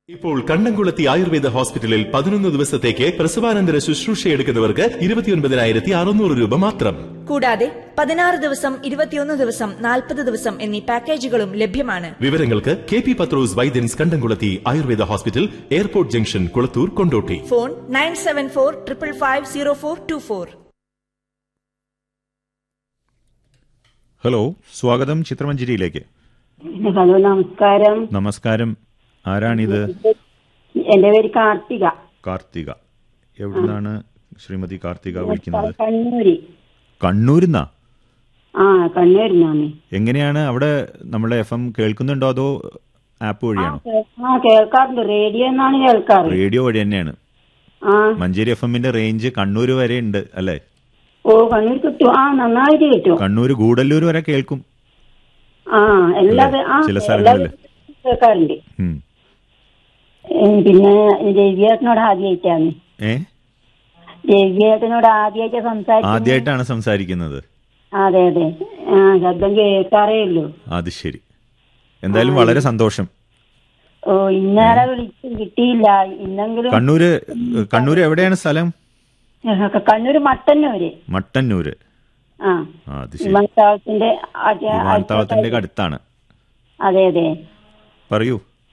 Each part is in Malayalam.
ഇപ്പോൾ കണ്ണംകുളത്തി ആയുർവേദ ഹോസ്പിറ്റലിൽ 11 ദിവസത്തേക്ക് പ്രസവാനന്തര ശുശ്രൂഷയെടുക്കുന്നവർക്ക് 29,600 രൂപ മാത്രം. കൂടാതെ 16 ദിവസം, 21 ദിവസം, 40 ദിവസം എന്നീ പാക്കേജുകളും ലഭ്യമാണ്. വിവരങ്ങൾക്ക് കെ പി പത്രോസ് വൈദ്യൻസ് കണ്ടംകുളത്തി Ayurveda hospital, airport junction, Kulathur, Kondotty. Phone 9745550424. Hello, സ്വാഗതം ചിത്രമഞ്ജരിയിലേക്ക്. ഹലോ, നമസ്കാരം. നമസ്കാരം. ആരാണിത്? എന്റെ പേര് കാർത്തിക. കാർത്തിക. എവിടുന്നാണ് ശ്രീമതി കാർത്തിക വിളിക്കുന്നത്? കണ്ണൂര്. കണ്ണൂരിന്നാ? ആ, കണ്ണൂരിന്നാണ്. എങ്ങനെയാണ് അവിടെ നമ്മുടെ FM കേൾക്കുന്നുണ്ടോ അതോ ആപ്പ് വഴിയാണോ? ആ, കേൾക്കാറുണ്ട്. റേഡിയോ എന്നാണ് കേൾക്കാറ്. റേഡിയോ വഴി തന്നെയാണ്. ആ, മഞ്ചേരി FMന്റെ റേഞ്ച് കണ്ണൂർ വരെ ഉണ്ട് അല്ലേ? ഓ, കണ്ണൂർ കിട്ടും. ആ, നന്നായിട്ട് കിട്ടും. കണ്ണൂർ ഗൂഡല്ലൂർ വരെ കേൾക്കും. ആ, എല്ലാവരും ചില സ്ഥലങ്ങളില് കേൾക്കാറുണ്ട്. പിന്നെ രവിയേട്ടനോട് ആദ്യമായിട്ടാണ്. രവിയേട്ടനോട് ആദ്യമായിട്ടാണ് സംസാരിക്കുന്നത്. അതെ അതെ. ശബ്ദം കേൾക്കാറേ ഉള്ളൂ. അത് ശരി. എന്തായാലും വളരെ സന്തോഷം. ഓ, ഇന്നലെ വിളിച്ച് കിട്ടിയില്ല. ഇന്നെങ്കിലും. കണ്ണൂര് എവിടെയാണ് സ്ഥലം? കണ്ണൂര് മട്ടന്നൂര്. മട്ടന്നൂര്. ആ, അത് ശരി. വിമാനത്താവളത്തിന്റെ അടുത്താണ്. അതെ അതെ. പറയൂ.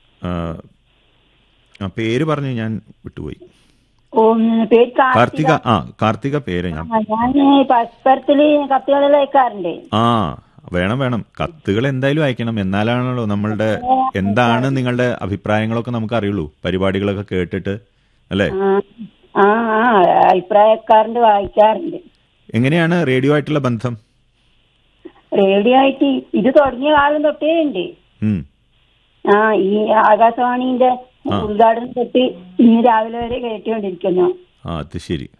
പേര് പറഞ്ഞു, ഞാൻ വിട്ടുപോയി. ഓ, പേര് കാർത്തിക. കാർത്തിക പേര്. ഞാൻ പരസ്പരത്തില് കത്തുകളിൽ അയക്കാറുണ്ട്. വേണം കത്തുകൾ എന്തായാലും അയക്കണം. എന്നാലാണല്ലോ നമ്മളുടെ എന്താണ് നിങ്ങളുടെ അഭിപ്രായങ്ങളൊക്കെ നമുക്ക് അറിയുള്ളൂ, പരിപാടികളൊക്കെ കേട്ടിട്ട് അല്ലേ? അഭിപ്രായക്കാരുണ്ട്, വായിക്കാറുണ്ട്. എങ്ങനെയാണ് റേഡിയോ ആയിട്ടുള്ള ബന്ധം? റേഡിയോ ആയിട്ട് ഇത് തുടങ്ങിയ കാലം തൊട്ടേ ഉണ്ട്. ഈ ആകാശവാണിന്റെ ഉദ്ഘാടനം തൊട്ട് ഇന്ന് രാവിലെ വരെ കേട്ടുകൊണ്ടിരിക്കുന്നു. അത് ശരി.